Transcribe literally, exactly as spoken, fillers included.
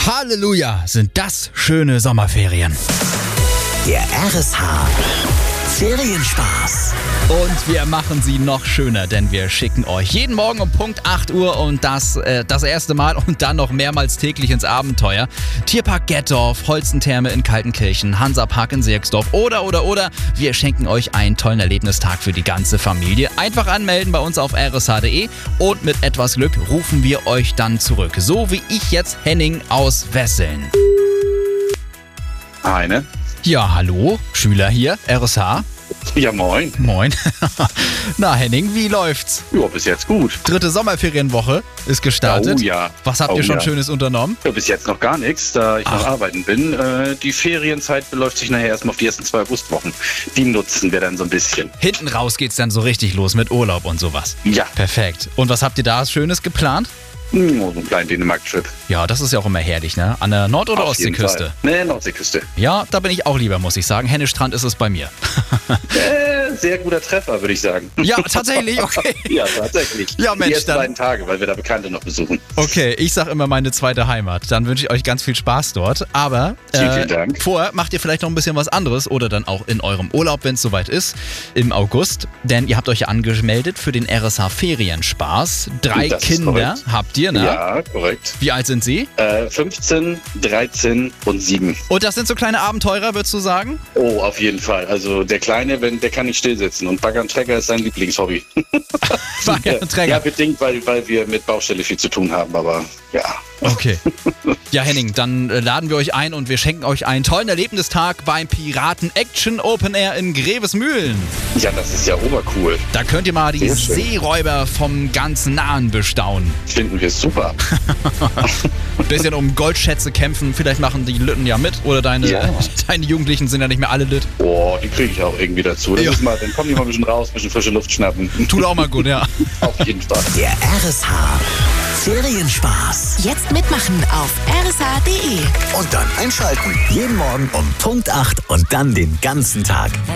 Halleluja, sind das schöne Sommerferien. Der R S H Ferienspaß. Und wir machen sie noch schöner, denn wir schicken euch jeden Morgen um Punkt acht Uhr und das äh, das erste Mal und dann noch mehrmals täglich ins Abenteuer. Tierpark Gettorf, Holzentherme in Kaltenkirchen, Hansapark in Sierksdorf oder, oder, oder. Wir schenken euch einen tollen Erlebnistag für die ganze Familie. Einfach anmelden bei uns auf r s h punkt d e und mit etwas Glück rufen wir euch dann zurück. So wie ich jetzt Henning aus Wesseln. Eine. Ja, hallo, Schüler hier, R S H. Ja, moin. Moin. Na, Henning, wie läuft's? Ja, bis jetzt gut. Dritte Sommerferienwoche ist gestartet. Oh ja. Was habt oh, ihr schon ja. Schönes unternommen? Ja, bis jetzt noch gar nichts, da ich Ach. noch arbeiten bin. Äh, die Ferienzeit beläuft sich nachher erstmal auf die ersten zwei Augustwochen. Die nutzen wir dann so ein bisschen. Hinten raus geht's dann so richtig los mit Urlaub und sowas. Ja, Perfekt. Und was habt ihr da Schönes geplant? hm, so einen kleinen Dänemark-Trip. Ja, das ist ja auch immer herrlich, ne? An der Nord- oder Auf jeden Ostseeküste? Fall. Nee, Nordseeküste. Ja, da bin ich auch lieber, muss ich sagen. Hennestrand ist es bei mir. Äh, sehr guter Treffer, würde ich sagen. Ja, tatsächlich, okay. Ja, tatsächlich. Ja, Mensch, Die ersten dann- beiden Tage, weil wir da Bekannte noch besuchen. Okay, ich sag immer meine zweite Heimat. Dann wünsche ich euch ganz viel Spaß dort. Aber Vielen, vielen Dank. vorher macht ihr vielleicht noch ein bisschen was anderes oder dann auch in eurem Urlaub, wenn es soweit ist, im August. Denn ihr habt euch ja angemeldet für den R S H Ferienspaß. Drei Das ist Kinder korrekt. habt ihr, ne? Ja, korrekt. Wie alt sind sie? Äh, fünfzehn, dreizehn und sieben. Und das sind so kleine Abenteurer, würdest du sagen? Oh, auf jeden Fall. Also der Kleine, wenn, der kann nicht still sitzen. Und Bagger und Trecker ist sein Lieblingshobby. Bagger und Trecker. Ja, bedingt, weil, weil wir mit Baustelle viel zu tun haben. Aber ja, Okay. Ja, Henning, dann äh, laden wir euch ein und wir schenken euch einen tollen Erlebnistag beim Piraten Action Open Air in Grevesmühlen. ja, das ist ja obercool. Da könnt ihr mal die Sehr schön. Seeräuber vom ganz Nahen bestaunen. Finden wir super. Ein bisschen um Goldschätze kämpfen. Vielleicht machen die Lütten ja mit. Oder deine, Ja. deine Jugendlichen sind ja nicht mehr alle Lütt. Boah, die kriege ich auch irgendwie dazu. Das Ja. ist mal, dann kommen die mal ein bisschen raus, ein bisschen frische Luft schnappen. Tut auch mal gut, ja. Auf jeden Fall. Der R S H Ferienspaß. Jetzt mitmachen auf r s h punkt d e. Und dann einschalten. Jeden Morgen um Punkt acht und dann den ganzen Tag.